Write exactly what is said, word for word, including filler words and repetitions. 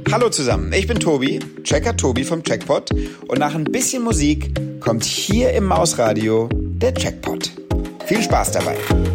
Hallo zusammen, ich bin Tobi, Checker Tobi vom Checkpot und nach ein bisschen Musik kommt hier im Mausradio der Checkpot. Viel Spaß dabei!